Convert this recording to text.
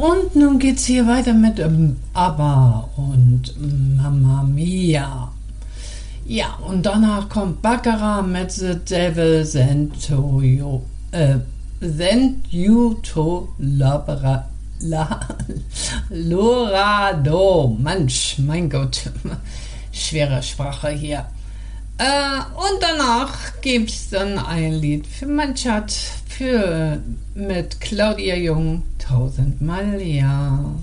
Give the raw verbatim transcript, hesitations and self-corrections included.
und nun geht's hier weiter mit ähm, ABBA und Mamma Mia. Ja, und danach kommt Baccarat mit The Devil Sent to You, äh, Sent You to Labra, La, Lorado. Mensch, mein Gott, schwere Sprache hier. Äh, und danach gibt's dann ein Lied für mein Schatz, für, mit Claudia Jung, tausendmal ja.